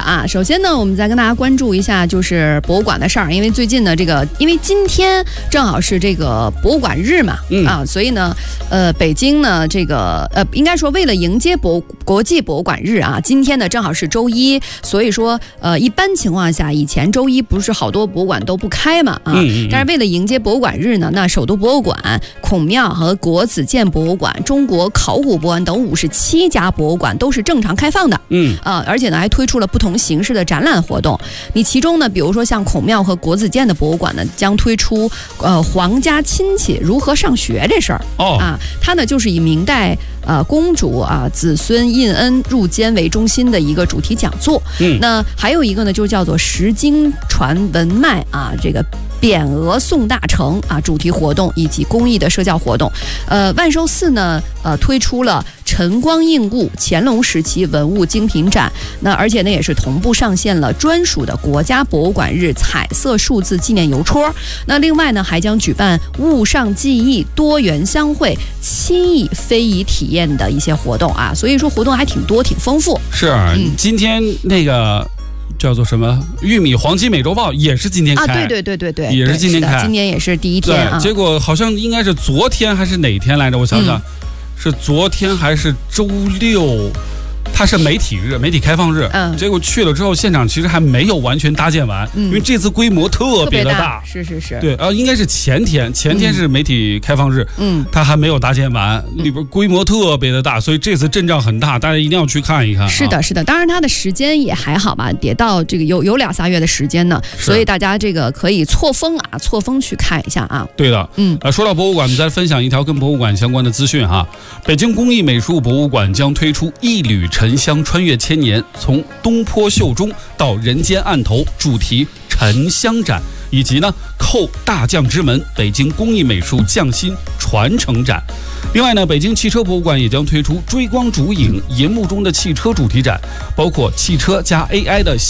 啊，首先呢，我们再跟大家关注一下就是博物馆的事儿，因为最近呢，因为今天正好是这个博物馆日嘛，所以呢，北京呢应该说为了迎接国际博物馆日啊，今天呢正好是周一，所以说一般情况下，以前周一不是好多博物馆都不开嘛啊，但是为了迎接博物馆日呢，那首都博物馆、孔庙和国子监博物馆、中国考古博物馆等57家博物馆都是正常开放的，而且呢还推出了不同形式的展览活动。你其中呢，比如说像孔庙和国子监的博物馆呢，将推出皇家亲戚如何上学这事儿它呢就是以明代公主子孙胤恩入监为中心的一个主题讲座。那还有一个呢，就叫做石经传文脉这个匾额送大成主题活动以及公益的社交活动。万寿寺呢推出了晨光映物乾隆时期文物精品展，那而且呢也是同步上线了专属的国家博物馆日彩色数字纪念邮戳。那另外呢还将举办物上记忆多元相会7亿非遗体验的一些活动所以说活动还挺多挺丰富。 是今天那个叫做什么玉米黄金美洲豹也是今天开对， 也是今天开， 今年也是第一天结果好像应该是昨天还是哪天来着？我想想，是昨天还是周六？它是媒体日，媒体开放日。结果去了之后，现场其实还没有完全搭建完，因为这次规模特别的大。 是。 对，应该是前天是媒体开放日，它还没有搭建完，里边规模特别的大，所以这次阵仗很大，大家一定要去看一看。 是的，当然它的时间也还好吧，也到这个有2-3月的时间呢，所以大家这个可以错峰去看一下对的，说到博物馆，我们再分享一条跟博物馆相关的资讯北京工艺美术博物馆将推出一缕沉香穿越千年，从东坡秀中到人间案头主题沉香展，以及呢叩大将之门北京工艺美术匠心传承展。另外呢，北京汽车博物馆也将推出追光逐影银幕中的汽车主题展，包括汽车加 AI 的